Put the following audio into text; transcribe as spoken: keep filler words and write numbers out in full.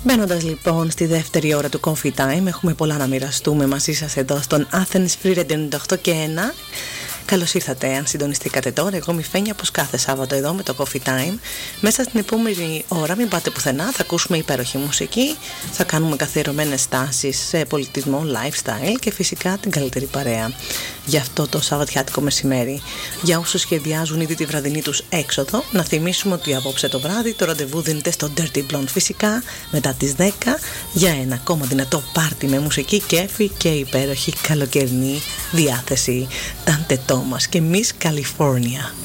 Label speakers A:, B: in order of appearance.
A: Μπαίνοντας λοιπόν στη δεύτερη ώρα του Coffee Time, έχουμε πολλά να μοιραστούμε μαζί σας εδώ στον Athens Free Radio ενενήντα οκτώ και ένα. Καλώς ήρθατε αν συντονιστήκατε τώρα. Εγώ είμαι η Φένια, όπως κάθε Σάββατο εδώ με το Coffee Time. Μέσα στην επόμενη ώρα, μην πάτε πουθενά, θα ακούσουμε υπέροχη μουσική, θα κάνουμε καθιερωμένες στάσεις σε πολιτισμό, lifestyle και φυσικά την καλύτερη παρέα για αυτό το σαββατιάτικο μεσημέρι. Για όσους σχεδιάζουν ήδη τη βραδινή τους έξοδο, να θυμίσουμε ότι απόψε το βράδυ το ραντεβού δίνεται στο Dirty Blonde φυσικά μετά τις δέκα για ένα ακόμα δυνατό πάρτι με μουσική, κέφι και υπέροχη καλοκαιρινή διάθεση. Dante Thomas και Miss California.